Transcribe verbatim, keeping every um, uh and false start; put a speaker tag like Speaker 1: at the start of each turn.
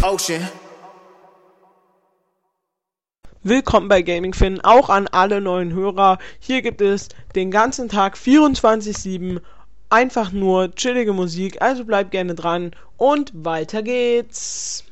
Speaker 1: Ocean.
Speaker 2: Willkommen bei GamingFin, auch an alle neuen Hörer. Hier gibt es den ganzen Tag vierundzwanzig sieben einfach nur chillige Musik, also bleibt gerne dran und weiter geht's.